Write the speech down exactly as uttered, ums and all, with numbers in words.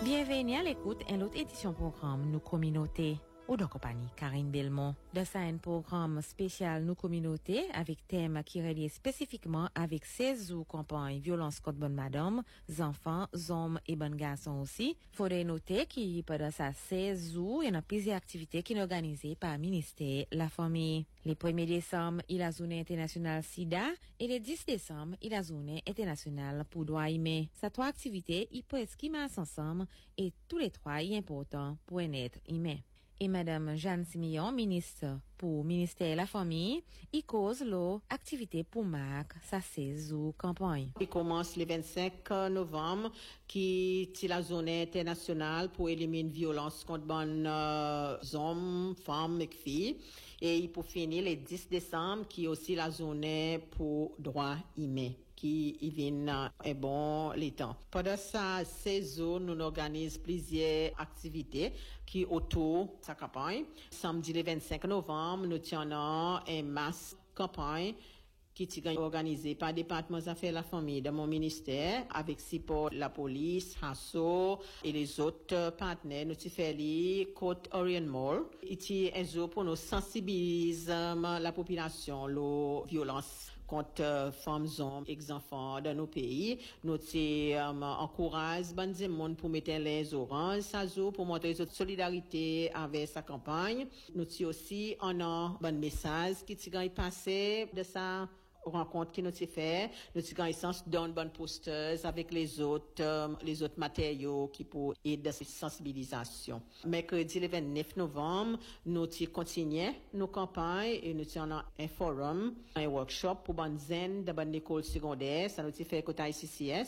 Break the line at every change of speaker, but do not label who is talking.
Bienvenue à l'écoute à l'autre édition programme Nous Communauté. Ou de compagnie Karine Belmont. De ça, un programme spécial Nous Communauté avec thème qui relie spécifiquement avec seize ou campagne violence contre bonne madame, enfants, hommes et bonnes garçons aussi. Faudrait noter qu'il pendant ça seize août, il y a plusieurs activités qui sont organisées par le ministère la famille. Le premier décembre, il y a la journée internationale SIDA et le dix décembre, il y a la journée internationale pour droit humain. Ces trois activités, ils presque massent ensemble et tous les trois sont importants pour un être humain. Et Madame Jeanne Simillon, ministre pour ministère de la Famille, il cause l'activité pour marque sa saison campagne.
Il commence le vingt-cinq novembre, qui est la journée internationale pour éliminer violence contre bonnes euh, hommes, femmes et filles. Et il pour finir le dix décembre, qui est aussi la journée pour droit humain, qui y vient un bon les temps. Pendant sa saison, nous organisons plusieurs activités qui autour de sa campagne. Samedi le vingt-cinq novembre, nous tenons une masse campagne qui est organisée par le département des affaires de la famille de mon ministère avec support la police, H A S O et les autres partenaires. Nous faisons Côte Orient Mall. Il un jour pour nous sensibiliser la population la violence contre femmes, hommes et enfants dans nos pays. Nous um, encourageons les gens pour mettre les oranges ça jour pour montrer notre solidarité avec sa campagne. Nous aussi on a un message qui est passé de ça rencontre qui nous s'est fait, nous avons essence d'un bon posters avec les autres, euh, les autres matériaux qui pour aider à cette sensibilisation. Mercredi le vingt-neuf novembre, nous continuons nos campagnes et nous avons un forum, un workshop pour bonnes zen de bonne école secondaire, ça nous fait côté I C C S.